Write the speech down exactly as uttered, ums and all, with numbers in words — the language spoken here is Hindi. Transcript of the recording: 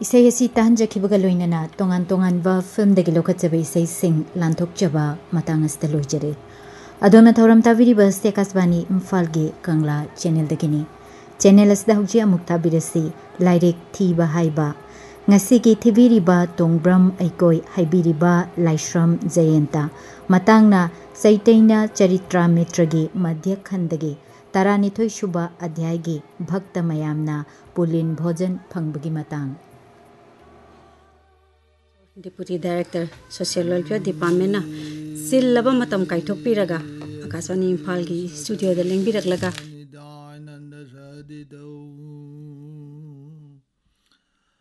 इसे असी ताहनजखिबगा लोइनना तोंगान तोंगानबा फिल्मदगी लोखचबा इसेसिंग लांथोकचबा मतंग अस्ता लोइजरे अदोना थौरम ताबिरिबा स्टेकासबानी इम्फालगी कंगला चैनलदगिनी चैनल असदा हुजी अमुक ताबिरसी लाइरेक थीबा हाइबा ngasi thibiriba tongbram aikoi haibiriba laishram jayanta matangna saitaina charitra mitragi madhya khandagi taranithoi shuba adhyaygi bhakta mayamna pulin bhojan phangbagi matang Deputy Director Social Welfare Department na sil laba matam kaithok piraga akaswani Imphal gi studio da lengbiraklaga